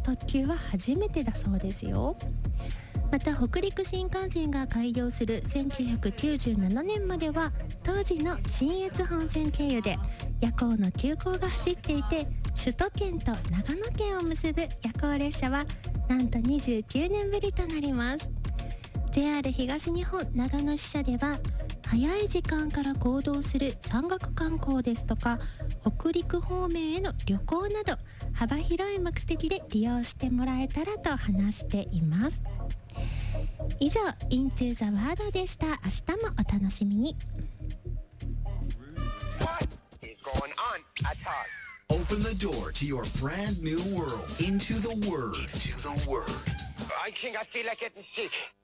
特急は初めてだそうですよ。また北陸新幹線が開業する1997年までは当時の信越本線経由で夜行の急行が走っていて、首都圏と長野県を結ぶ夜行列車はなんと29年ぶりとなります。 JR 東日本長野支社では早い時間から行動する山岳観光ですとか北陸方面への旅行など幅広い目的で利用してもらえたらと話しています。以上 Into the World でした。明日もお楽しみに。 What is going on at all? Open the door to your brand new world. Into the Word. Into the Word. I think I feel like getting sick.